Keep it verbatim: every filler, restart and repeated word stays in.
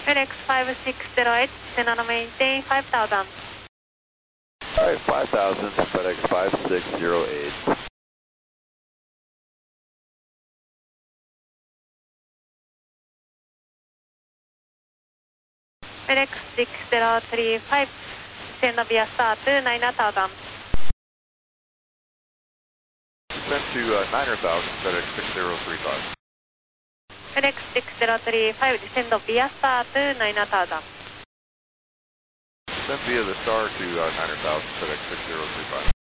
FedEx five six zero eight, descend on maintain five thousand. Alright, five thousand, FedEx five six zero eight. FedEx six zero three five, descend via star to nine thousand. Descend to uh, nine thousand, FedEx six zero three five. FedEx six zero three five, descend via star to nine thousand. Descend via the star to uh, nine thousand, FedEx six zero three five.